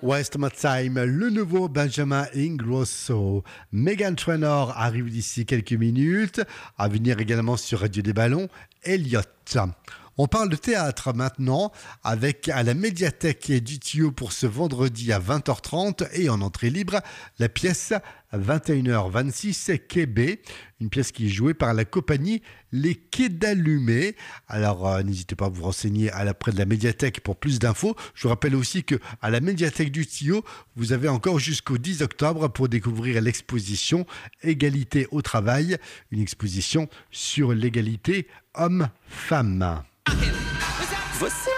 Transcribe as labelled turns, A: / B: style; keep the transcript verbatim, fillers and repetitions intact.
A: West Time, le nouveau Benjamin Ingrosso. Meghan Trainor arrive d'ici quelques minutes. À venir également sur Radio des Ballons, Elliott. On parle de théâtre maintenant avec à la médiathèque du Tio pour ce vendredi à vingt heures trente et en entrée libre la pièce vingt et une heures vingt-six Quai B, une pièce qui est jouée par la compagnie Les Quais d'Allumé. Alors euh, n'hésitez pas à vous renseigner à l'après de la médiathèque pour plus d'infos. Je vous rappelle aussi que à la médiathèque du Tio, vous avez encore jusqu'au dix octobre pour découvrir l'exposition Égalité au travail, une exposition sur l'égalité homme-femme.
B: Você